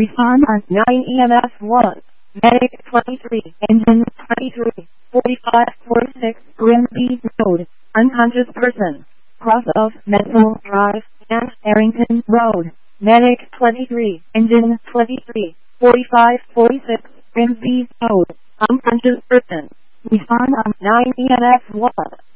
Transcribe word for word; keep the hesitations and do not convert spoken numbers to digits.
Respond on nine E M S one. Medic twenty-three, engine twenty-three, forty-five forty-six, Grimsby Road, unconscious person. Cross of Metal Drive and Arrington Road. Medic twenty-three, engine twenty-three, forty-five forty-six, Grimsby Road, unconscious person. Respond on nine E M S one.